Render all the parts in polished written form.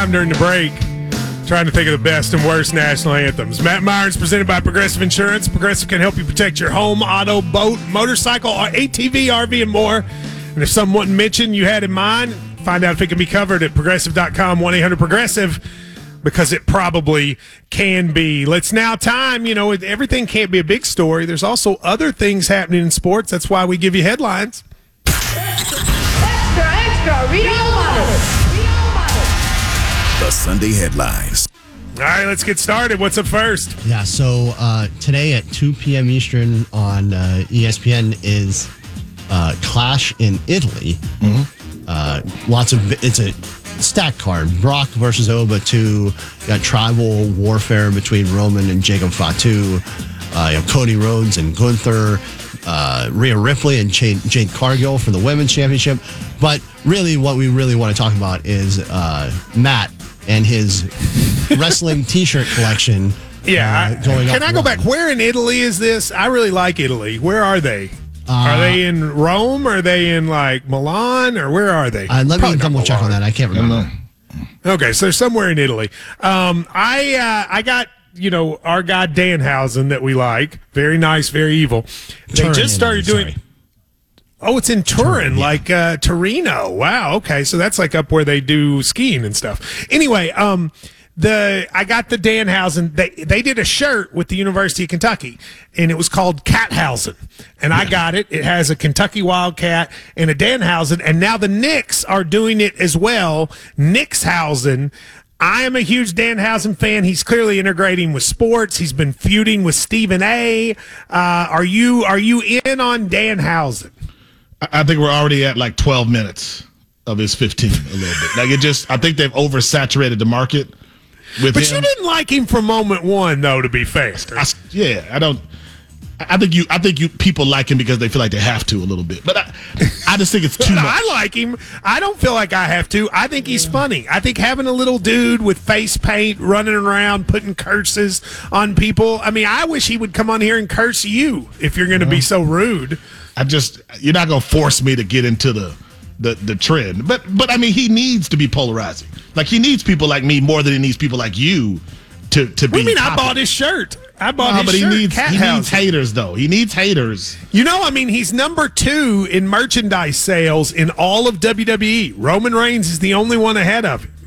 time during the break trying to think of the best and worst national anthems. Matt Myron's presented by Progressive Insurance. Progressive can help you protect your home, auto, boat, motorcycle, ATV, RV, and more. And if someone mentioned you had in mind, find out if it can be covered at Progressive.com, 1-800-PROGRESSIVE, because it probably can be. Let's now time, everything can't be a big story. There's also other things happening in sports. That's why we give you headlines. Extra, read all about it. The Sunday headlines. All right, let's get started. What's up first? Yeah, so today at 2 p.m. Eastern on ESPN is Clash in Italy. It's a stack card. Brock versus Oba 2. Got tribal warfare between Roman and Jacob Fatu. Cody Rhodes and Gunther. Rhea Ripley and Jade Cargill for the women's championship. But really, what we really want to talk about is Matt and his wrestling T-shirt collection. Yeah. Can I go back? Where in Italy is this? I really like Italy. Where are they? Are they in Rome? Are they in Milan? Or where are they? Let me double check on that. I can't remember. Okay, so they're somewhere in Italy. I got our guy Danhausen that we like. Very nice, very evil. They just started doing. Oh, it's in Turin, Torino. Wow. Okay, so that's up where they do skiing and stuff. Anyway, I got the Danhausen. They did a shirt with the University of Kentucky, and it was called Cathausen. And I got it. It has a Kentucky Wildcat and a Danhausen, and now the Knicks are doing it as well. Knickshausen. I am a huge Danhausen fan. He's clearly integrating with sports. He's been feuding with Stephen A. Are you in on Danhausen? I think we're already at 12 minutes of his 15 a little bit. I think they've oversaturated the market with him. But you didn't like him from moment one, though, to be fair. I think you people like him because they feel like they have to a little bit. But I just think it's too much. I like him. I don't feel like I have to. I think he's funny. I think having a little dude with face paint running around putting curses on people. I mean, I wish he would come on here and curse you if you're going to be so rude. You're not going to force me to get into the trend. But I mean, he needs to be polarizing. He needs people like me more than he needs people like you to be. What do you mean? I bought his shirt. But he needs haters, though. He needs haters. He's number 2 in merchandise sales in all of WWE. Roman Reigns is the only one ahead of him.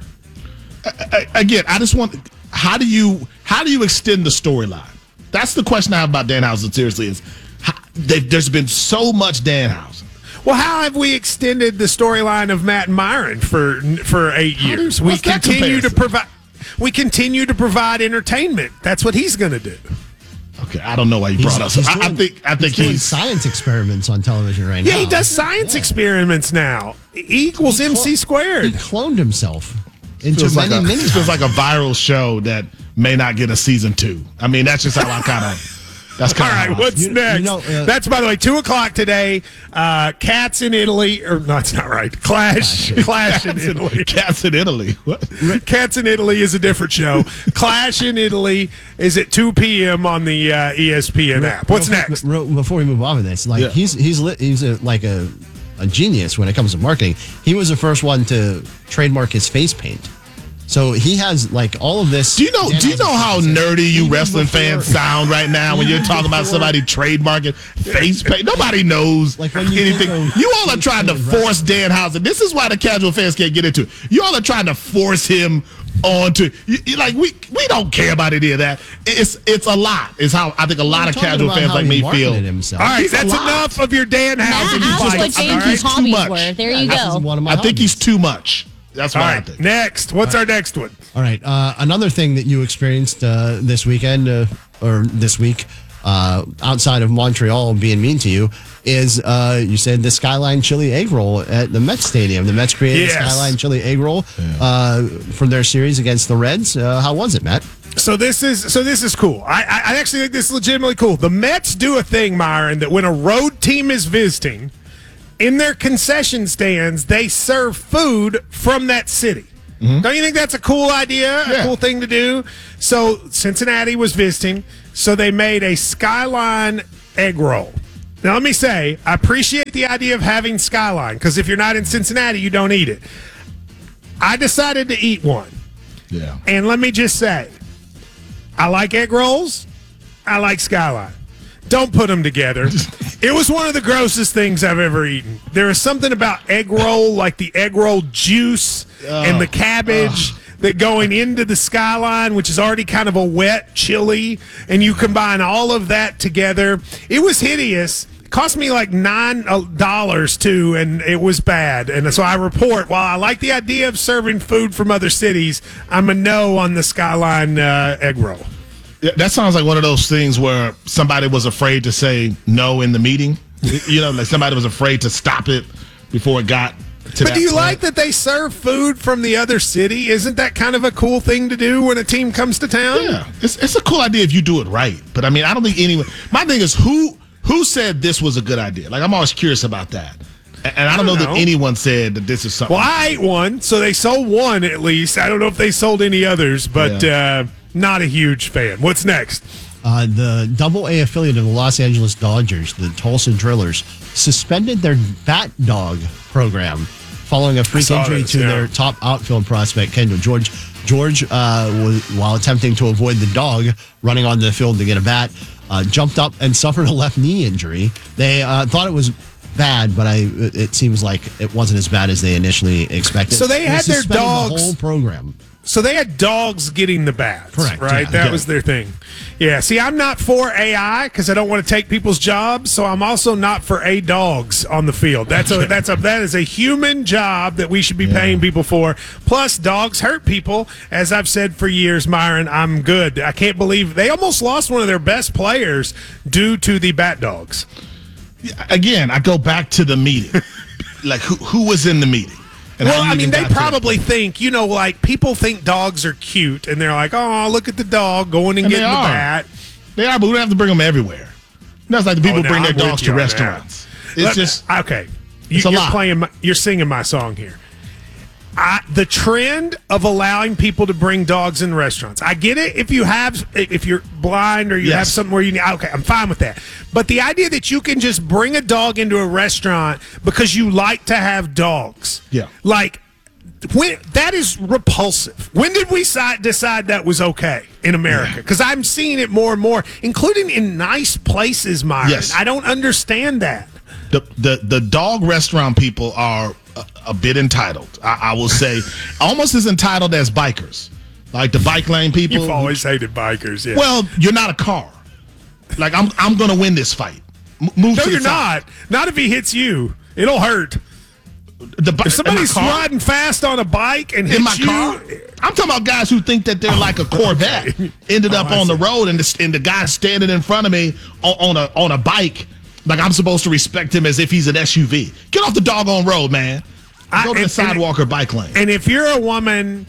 Again, I just want. How do you extend the storyline? That's the question I have about Danhausen. Seriously, there's been so much Danhausen. Well, how have we extended the storyline of Matt and Myron for 8 years? We continue to provide. We continue to provide entertainment. That's what he's going to do. Okay, I don't know why you brought us. I think he's doing science experiments on television right now. Yeah, he does science experiments now. E equals MC squared. He cloned himself into many. It feels like a viral show that may not get a season 2. I mean, that's just how I kind of. That's all right. What's next? That's, by the way, 2:00 today. Cats in Italy, or no, it's not right. Clash in Italy. Cats in Italy. What? Cats in Italy is a different show. Clash in Italy is at 2 p.m. on the ESPN app. What's next? Before we move on with this, he's a genius when it comes to marketing. He was the first one to trademark his face paint. So he has all of this. Do you know how nerdy you wrestling fans sound right now when you're talking about somebody trademarking face paint? Nobody knows anything. You all are trying to force Danhausen. This is why the casual fans can't get into it. You all are trying to force him onto. We don't care about any of that. It's a lot. Is how I think a lot of casual fans like me feel. All right, that's enough of your Danhausen. What James' hobbies were. There you go. I think he's too much. That's what I think. Next. What's our next one? All right. Another thing that you experienced this weekend or this week outside of Montreal being mean to you is you said the Skyline Chili Egg Roll at the Mets Stadium. The Mets created Skyline Chili Egg Roll for their series against the Reds. How was it, Matt? So this is cool. I actually think this is legitimately cool. The Mets do a thing, Myron, that when a road team is visiting, in their concession stands, they serve food from that city. Mm-hmm. Don't you think that's a cool idea, a cool thing to do? So Cincinnati was visiting, so they made a Skyline egg roll. Now, let me say, I appreciate the idea of having Skyline, because if you're not in Cincinnati, you don't eat it. I decided to eat one. Yeah. And let me just say, I like egg rolls. I like Skyline. Don't put them together. It was one of the grossest things I've ever eaten. There is something about egg roll, like the egg roll juice and the cabbage that going into the Skyline, which is already kind of a wet chili, and you combine all of that together. It was hideous. It cost me like $9 too, and it was bad. And so I report, while I like the idea of serving food from other cities, I'm a no on the Skyline egg roll. That sounds like one of those things where somebody was afraid to say no in the meeting. Like somebody was afraid to stop it before it got to But do you like that they serve food from the other city? Isn't that kind of a cool thing to do when a team comes to town? Yeah, it's a cool idea if you do it right. But I mean, I don't think anyone. My thing is who said this was a good idea. Like I'm always curious about that. And I don't know that anyone said that this is something. Well, I ate one, so they sold one at least. I don't know if they sold any others, but not a huge fan. What's next? The Double-A affiliate of the Los Angeles Dodgers, the Tulsa Drillers, suspended their bat dog program following a freak injury to their top outfield prospect, Kendall George. George, while attempting to avoid the dog running on the field to get a bat, jumped up and suffered a left knee injury. They thought it was bad, but it seems like it wasn't as bad as they initially expected. So they had their dogs. The whole program. So they had dogs getting the bats. Correct. Right? Yeah, that was their thing. Yeah. See, I'm not for AI because I don't want to take people's jobs. So I'm also not for dogs on the field. That is a human job that we should be paying people for. Plus, dogs hurt people. As I've said for years, Myron, I'm good. I can't believe they almost lost one of their best players due to the bat dogs. Again, I go back to the meeting. Like who was in the meeting? Well, I mean, they probably think, like people think dogs are cute, and they're like, oh, look at the dog going and getting the bat. They are, but we don't have to bring them everywhere. That's like the people bring their dogs to restaurants. It's just okay. You're singing my song here. The trend of allowing people to bring dogs in restaurants. I get it if you're blind or you have something where you need. Okay, I'm fine with that. But the idea that you can just bring a dog into a restaurant because you like to have dogs. Yeah. Like, that is repulsive. When did we decide that was okay in America? Because I'm seeing it more and more, including in nice places, Myron. Yes. I don't understand that. The dog restaurant people are a bit entitled. I will say almost as entitled as bikers. Like the bike lane people. You've always hated bikers, yeah. Well, you're not a car. Like I'm going to win this fight. Move no, to you're the side. not if he hits you. It'll hurt. If somebody's riding fast on a bike and hits in my car, I'm talking about guys who think that they're like a Corvette. Okay. Ended up on the road, and the guy standing in front of me on a bike. Like I'm supposed to respect him as if he's an SUV. Get off the doggone road, man. Go to the sidewalk or bike lane. And if you're a woman,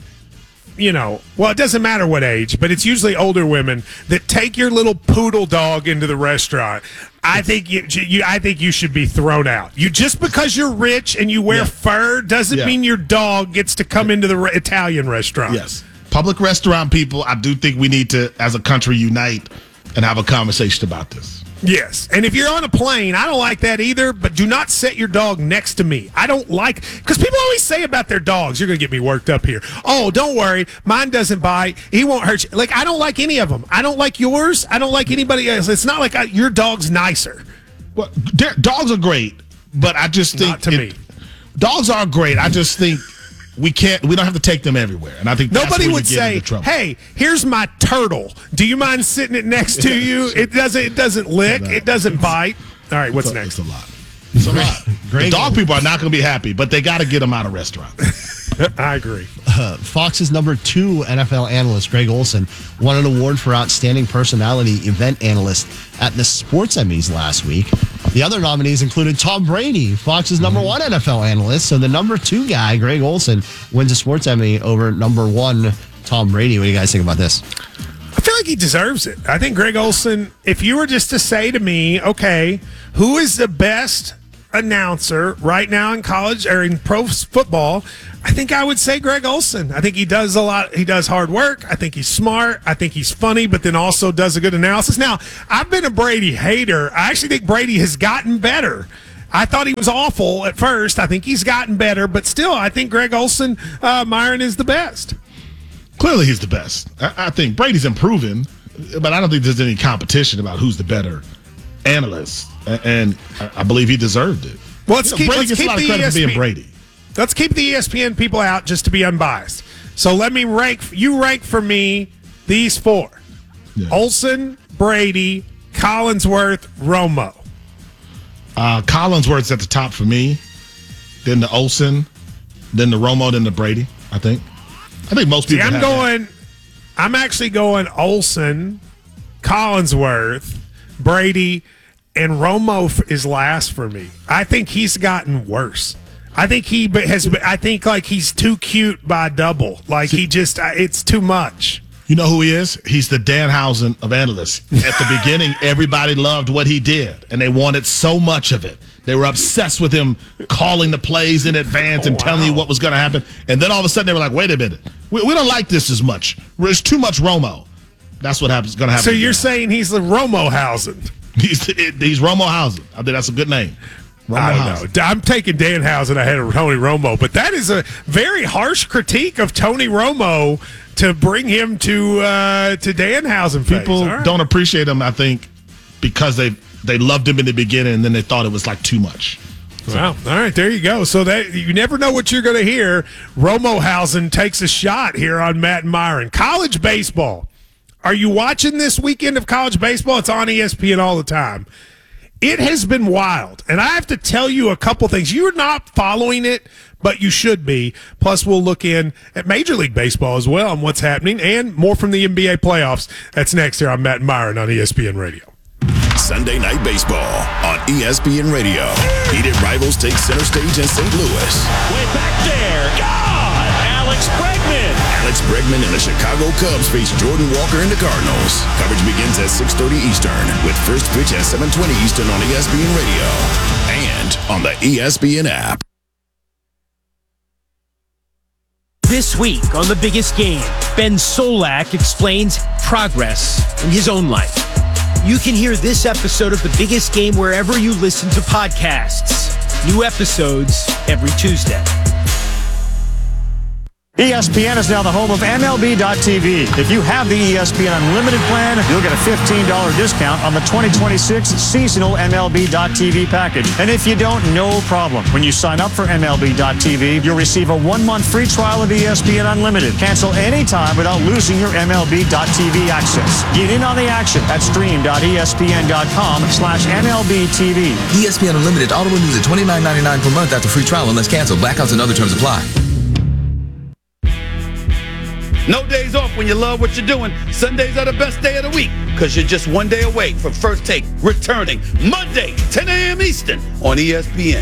well, it doesn't matter what age, but it's usually older women that take your little poodle dog into the restaurant. I think you should be thrown out. Just because you're rich and you wear fur doesn't mean your dog gets to come into the Italian restaurant. Yes. Public restaurant people, I do think we need to, as a country, unite and have a conversation about this. Yes, and if you're on a plane, I don't like that either, but do not set your dog next to me. I don't like, because people always say about their dogs, you're going to get me worked up here. Oh, don't worry, mine doesn't bite. He won't hurt you. Like, I don't like any of them. I don't like yours. I don't like anybody else. It's not like your dog's nicer. Well, dogs are great, but I just think... Not to me. Dogs are great. I just think we don't have to take them everywhere. And I think nobody would say, hey, here's my turtle. Do you mind sitting it next to you? It doesn't lick. It doesn't bite. All right, what's next? It's a lot. It's a lot. The dog people are not going to be happy, but they got to get them out of restaurants. I agree. Fox's number 2 NFL analyst, Greg Olsen, won an award for Outstanding Personality Event Analyst at the Sports Emmys last week. The other nominees included Tom Brady, Fox's number 1 NFL analyst. So the number 2 guy, Greg Olsen, wins a Sports Emmy over number 1, Tom Brady. What do you guys think about this? I feel like he deserves it. I think Greg Olsen, if you were just to say to me, okay, who is the best announcer right now in college or in pro football, I think I would say Greg Olsen. I think he does a lot. He does hard work. I think he's smart. I think he's funny, but then also does a good analysis. Now, I've been a Brady hater. I actually think Brady has gotten better. I thought he was awful at first. I think he's gotten better, but still, I think Greg Olsen, Myron, is the best. Clearly. Clearly, he's the best. I think Brady's improving, but I don't think there's any competition about who's the better analyst. And I believe he deserved it. Well, Brady gets a lot of credit for being Brady. Let's keep the ESPN people out just to be unbiased. So let me rank for me these four. Yeah. Olsen, Brady, Collinsworth, Romo. Collinsworth's at the top for me. Then the Olsen, then the Romo, then the Brady, I think most people I'm actually going Olsen, Collinsworth, Brady, and Romo is last for me. I think he's gotten worse. I think he's too cute by double. Like it's too much. You know who he is? He's the Danhausen of analysts. At the beginning, everybody loved what he did, and they wanted so much of it. They were obsessed with him calling the plays in advance and telling you what was going to happen. And then all of a sudden, they were like, wait a minute. We don't like this as much. There's too much Romo. That's what going to happen. So you're saying he's the Romohausen? He's Romohausen. I think that's a good name. I don't know. I'm taking Danhausen ahead of Tony Romo, but that is a very harsh critique of Tony Romo to bring him to Danhausen. People don't appreciate him, I think, because they loved him in the beginning and then they thought it was like too much. Wow. All right, there you go. So that you never know what you're going to hear. Romohausen takes a shot here on Matt and Myron. College baseball. Are you watching this weekend of college baseball? It's on ESPN all the time. It has been wild, and I have to tell you a couple things. You're not following it, but you should be. Plus, we'll look in at Major League Baseball as well and what's happening, and more from the NBA playoffs. That's next here on Matt and Myron on ESPN Radio. Sunday Night Baseball on ESPN Radio. Heated rivals take center stage in St. Louis. Way back there. God! Alex Bregman. Alex Bregman and the Chicago Cubs face Jordan Walker and the Cardinals. Coverage begins at 6:30 Eastern with first pitch at 7:20 Eastern on ESPN Radio and on the ESPN app. This week on The Biggest Game, Ben Solak explains progress in his own life. You can hear this episode of The Biggest Game wherever you listen to podcasts. New episodes every Tuesday. ESPN is now the home of MLB.tv. If you have the ESPN Unlimited plan, you'll get a $15 discount on the 2026 seasonal MLB.tv package. And if you don't, no problem. When you sign up for MLB.tv, you'll receive a 1-month free trial of ESPN Unlimited. Cancel anytime without losing your MLB.tv access. Get in on the action at stream.espn.com/MLBTV. ESPN Unlimited auto renews at $29.99 per month after free trial unless canceled. Blackouts and other terms apply. No days off when you love what you're doing. Sundays are the best day of the week because you're just one day away from First Take returning Monday, 10 a.m. Eastern on ESPN.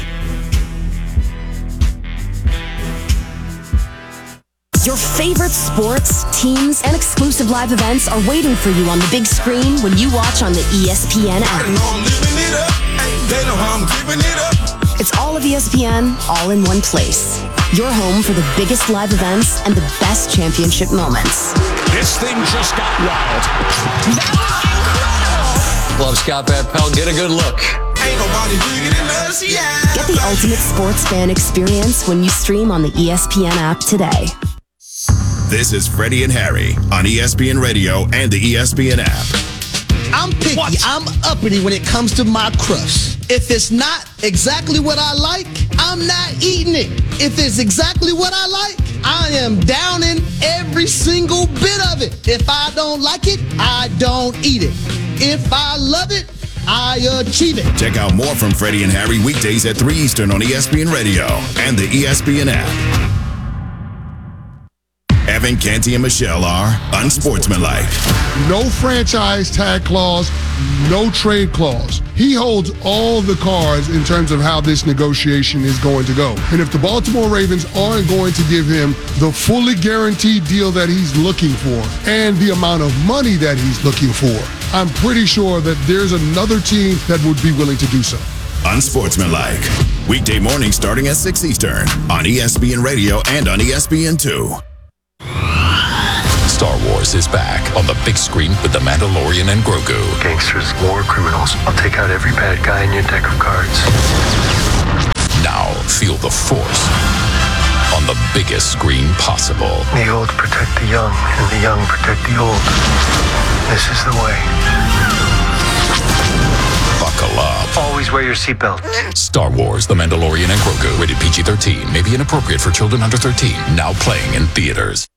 Your favorite sports, teams, and exclusive live events are waiting for you on the big screen when you watch on the ESPN app. They know how I'm giving it up. It's all of ESPN, all in one place. Your home for the biggest live events and the best championship moments. This thing just got wild. That was incredible. Love Scott Van Pelt. Get a good look. Ain't nobody bigger than us, yeah. Get the ultimate sports fan experience when you stream on the ESPN app today. This is Freddie and Harry on ESPN Radio and the ESPN app. I'm picky. I'm uppity when it comes to my crust. If it's not exactly what I like, I'm not eating it. If it's exactly what I like, I am downing every single bit of it. If I don't like it, I don't eat it. If I love it, I achieve it. Check out more from Freddie and Harry weekdays at 3 Eastern on ESPN Radio and the ESPN app. Evan, Canty, and Michelle are unsportsmanlike. No franchise tag clause, no trade clause. He holds all the cards in terms of how this negotiation is going to go. And if the Baltimore Ravens aren't going to give him the fully guaranteed deal that he's looking for and the amount of money that he's looking for, I'm pretty sure that there's another team that would be willing to do so. Unsportsmanlike. Weekday morning starting at 6 Eastern on ESPN Radio and on ESPN2. Star Wars is back on the big screen with The Mandalorian and Grogu. Gangsters, war criminals. I'll take out every bad guy in your deck of cards. Now feel the Force on the biggest screen possible. The old protect the young, and the young protect the old. This is the way. Buckle up. Always wear your seatbelt. Star Wars, The Mandalorian and Grogu. Rated PG-13. May be inappropriate for children under 13. Now playing in theaters.